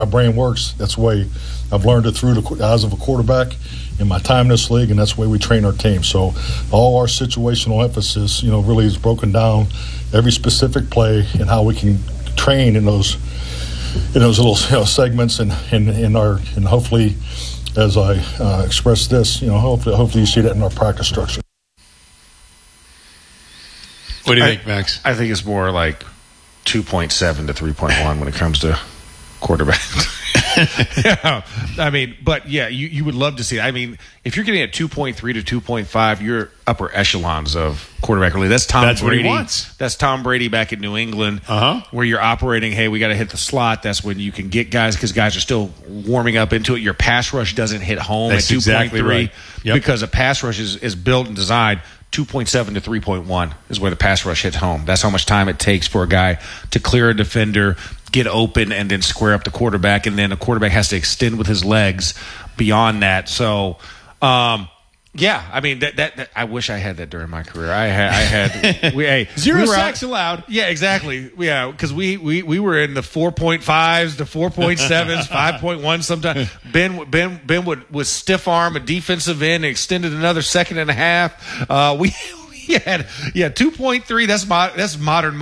my brain works. That's the way I've learned it through the eyes of a quarterback in my time in this league, and that's the way we train our team. So all our situational emphasis, really is broken down every specific play and how we can train in those little segments and hopefully, as I express this, hopefully you see that in our practice structure. What do you think, Max? I think it's more like 2.7 to 3.1 when it comes to quarterback. Yeah, I mean, but yeah, you would love to see it. I mean, if you're getting at 2.3 to 2.5, you're upper echelons of quarterback league. That's Tom Brady. What he wants. That's Tom Brady back in New England, where you're operating. Hey, we got to hit the slot. That's when you can get guys because guys are still warming up into it. Your pass rush doesn't hit home That's at 2.3 exactly right. Yep. because a pass rush is built and designed. 2.7 to 3.1 is where the pass rush hits home. That's how much time it takes for a guy to clear a defender, get open, and then square up the quarterback. And then a quarterback has to extend with his legs beyond that. So, yeah, I mean, that I wish I had that during my career. I had zero sacks allowed. Yeah, exactly. Yeah, because we were in the 4.5s, the 4.7s, 5.1 sometimes. Ben would stiff arm a defensive end and extended another second and a half. We had 2.3. That's modern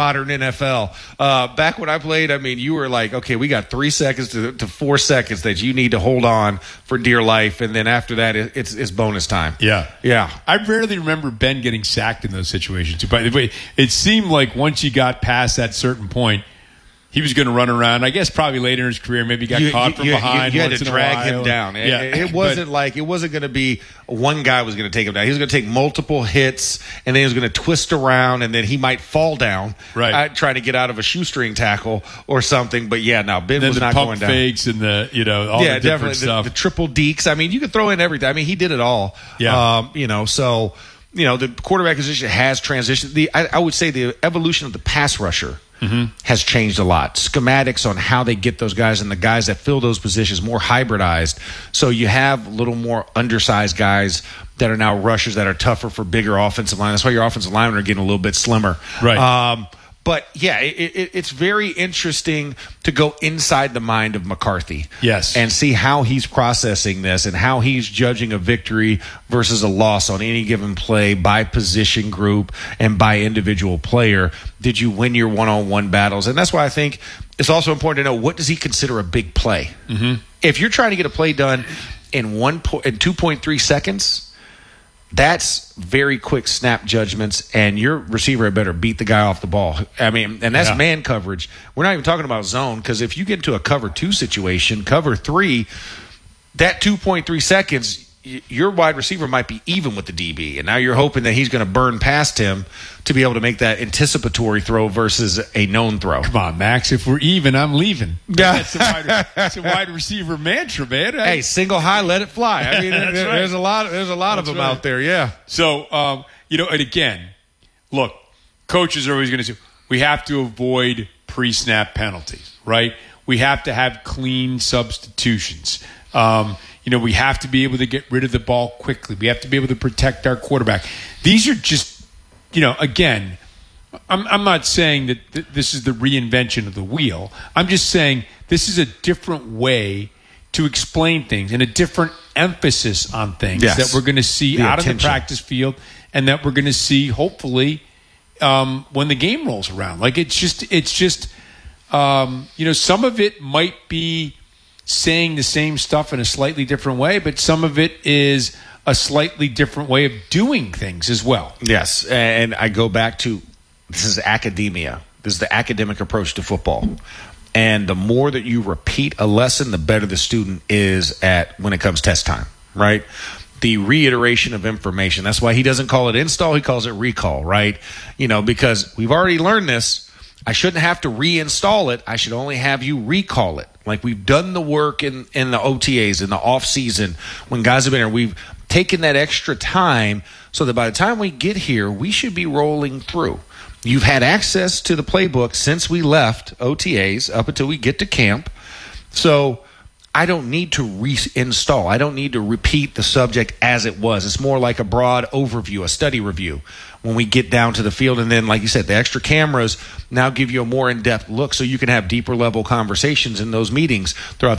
NFL. Back when I played, I mean, you were like, okay, we got 3 seconds to 4 seconds that you need to hold on for dear life, and then after that, it's bonus time. Yeah. I rarely remember Ben getting sacked in those situations. By the way, it seemed like once you got past that certain point, he was going to run around. I guess probably later in his career, maybe got caught from behind. You had to drag him down. Yeah. It wasn't going to be one guy was going to take him down. He was going to take multiple hits, and then he was going to twist around, and then he might fall down. Right. Trying to get out of a shoestring tackle or something. But yeah, no, Ben was not going down. The pump fakes and all the different stuff. The triple dekes. I mean, you could throw in everything. I mean, he did it all. Yeah. So the quarterback position has transitioned. I would say the evolution of the pass rusher has changed a lot. Schematics on how they get those guys and the guys that fill those positions more hybridized. So you have a little more undersized guys that are now rushers that are tougher for bigger offensive line. That's why your offensive linemen are getting a little bit slimmer. Right. But yeah, it's very interesting to go inside the mind of McCarthy. Yes. And see how he's processing this and how he's judging a victory versus a loss on any given play by position group and by individual player. Did you win your one-on-one battles? And that's why I think it's also important to know, what does he consider a big play? If you're trying to get a play done in 2.3 seconds, that's very quick snap judgments, and your receiver had better beat the guy off the ball. I mean, and that's man coverage. We're not even talking about zone, because if you get into a cover 2 situation, cover 3, that 2.3 seconds, your wide receiver might be even with the DB, and now you're hoping that he's going to burn past him to be able to make that anticipatory throw versus a known throw. Come on, Max. If we're even, I'm leaving. That's a wide receiver mantra, man. Hey, single high, let it fly. I mean, there's a lot of them out there. Yeah. So, and again, look, coaches are always going to say we have to avoid pre-snap penalties, right? We have to have clean substitutions. We have to be able to get rid of the ball quickly. We have to be able to protect our quarterback. These are just, again, I'm not saying that this is the reinvention of the wheel. I'm just saying this is a different way to explain things and a different emphasis on things that we're going to see out of the practice field and that we're going to see, hopefully, when the game rolls around. Like, it's just some of it might be saying the same stuff in a slightly different way, but some of it is a slightly different way of doing things as well. Yes, and I go back to, this is academia. This is the academic approach to football. And the more that you repeat a lesson, the better the student is at when it comes test time, right? The reiteration of information. That's why he doesn't call it install, he calls it recall, right? Because we've already learned this. I shouldn't have to reinstall it. I should only have you recall it. Like, we've done the work in the OTAs, in the off season, when guys have been here. We've taken that extra time so that by the time we get here, we should be rolling through. You've had access to the playbook since we left OTAs up until we get to camp. So I don't need to reinstall. I don't need to repeat the subject as it was. It's more like a broad overview, a study review when we get down to the field. And then, like you said, the extra cameras now give you a more in-depth look so you can have deeper level conversations in those meetings throughout